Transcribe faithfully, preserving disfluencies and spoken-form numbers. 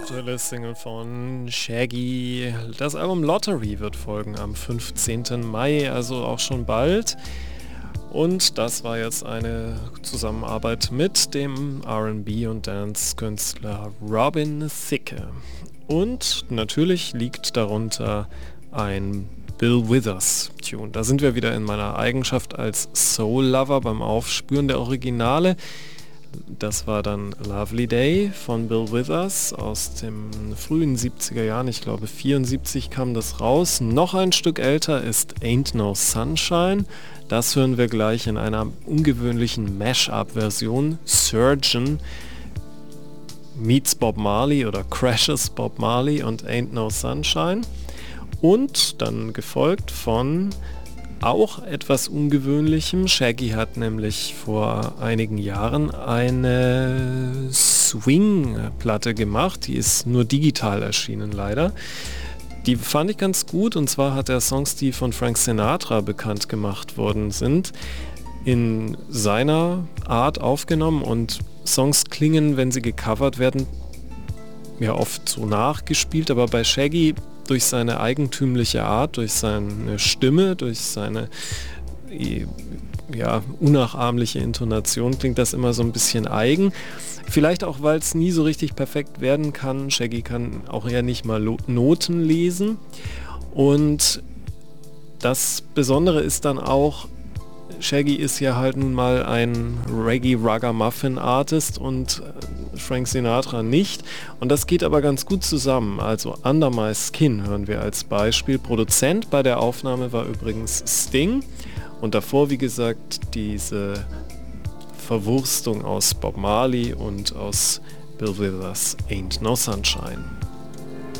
aktuelle Single von Shaggy. Das Album Lottery wird folgen am fünfzehnten Mai, also auch schon bald. Und das war jetzt eine Zusammenarbeit mit dem R and B und Dance-Künstler Robin Thicke. Und natürlich liegt darunter ein Bill Withers Tune. Da sind wir wieder in meiner Eigenschaft als Soul-Lover beim Aufspüren der Originale. Das war dann Lovely Day von Bill Withers aus dem frühen siebziger Jahren. Ich glaube vierundsiebzig kam das raus. Noch ein Stück älter ist Ain't No Sunshine. Das hören wir gleich in einer ungewöhnlichen Mash-up-Version. Surgeon meets Bob Marley oder crashes Bob Marley und Ain't No Sunshine. Und dann gefolgt von auch etwas Ungewöhnlichem. Shaggy hat nämlich vor einigen Jahren eine Swing-Platte gemacht. Die ist nur digital erschienen leider. Die fand ich ganz gut, und zwar hat er Songs, die von Frank Sinatra bekannt gemacht worden sind, in seiner Art aufgenommen, und Songs klingen, wenn sie gecovert werden, ja oft so nachgespielt, aber bei Shaggy durch seine eigentümliche Art, durch seine Stimme, durch seine ja, unnachahmliche Intonation klingt das immer so ein bisschen eigen. Vielleicht auch, weil es nie so richtig perfekt werden kann. Shaggy kann auch eher nicht mal Noten lesen. Und das Besondere ist dann auch, Shaggy ist ja halt nun mal ein Reggae-Ragamuffin-Artist und Frank Sinatra nicht. Und das geht aber ganz gut zusammen. Also Under My Skin hören wir als Beispiel. Produzent bei der Aufnahme war übrigens Sting. Und davor, wie gesagt, diese Verwurstung aus Bob Marley und aus Bill Withers' Ain't No Sunshine.